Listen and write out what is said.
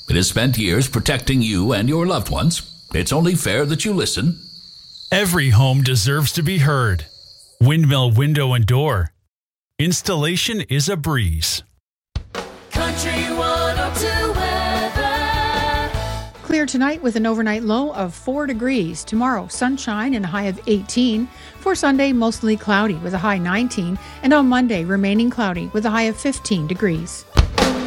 It has spent years protecting you and your loved ones. It's only fair that you listen. Every home deserves to be heard. Windmill Window and Door. Installation is a breeze. Country 102 weather. Clear tonight with an overnight low of 4 degrees. Tomorrow, sunshine and a high of 18. For Sunday, mostly cloudy with a high 19. And on Monday, remaining cloudy with a high of 15 degrees.